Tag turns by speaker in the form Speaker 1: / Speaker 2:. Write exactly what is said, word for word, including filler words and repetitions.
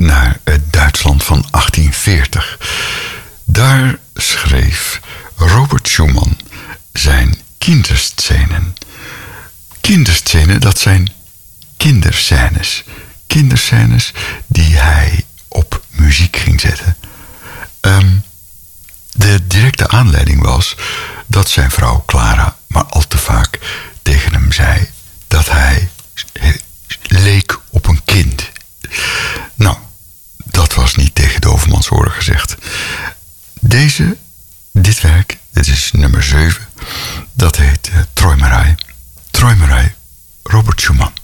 Speaker 1: naar het Duitsland van achttien veertig. Daar schreef Robert Schumann zijn kinderscenen. Kinderscenen, dat zijn kinderscènes. Kinderscènes die hij op muziek ging zetten. Um, de directe aanleiding was dat zijn vrouw Clara maar al te vaak tegen hem zei dat hij leek op een kind. Nou, dat was niet tegen dovenmansoren gezegd. Deze, dit werk, dit is nummer zeven, dat heet uh, Träumerei. Träumerei, Robert Schumann.